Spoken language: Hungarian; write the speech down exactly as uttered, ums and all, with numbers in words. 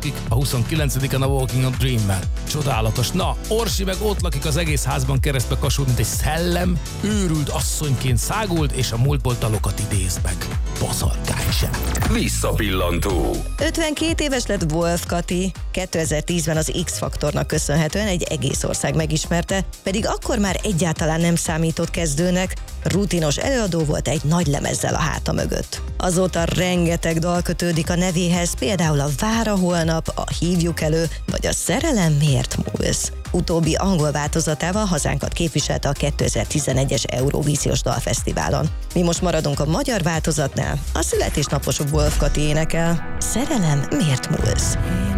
lakik, a huszonkilencediken a Walking on Dream-mel. Csodálatos. Na, Orsi meg ott lakik az egész házban keresztbe kasult, mint egy szellem, őrült asszonyként száguld, és a múltból dalokat idéz meg. Boszorkány sem. Visszapillantó. ötvenkét éves lett Wolf Kati, kétezer-tízben az X-faktornak köszönhetően egy egész ország megismerte, pedig akkor már egyáltalán nem számított kezdőnek, rutinos előadó volt egy nagy lemezzel a háta mögött. Azóta rengeteg dal kötődik a nevéhez, például a Vár a holnap, a Hívjuk elő, vagy a Szerelem miért múlsz. Utóbbi angol változatával hazánkat képviselte a kétezer-tizenegyes Eurovíziós Dalfesztiválon. Mi most maradunk a magyar változatnál, a születésnapos Wolf Kati énekel. Szerelem miért múlsz?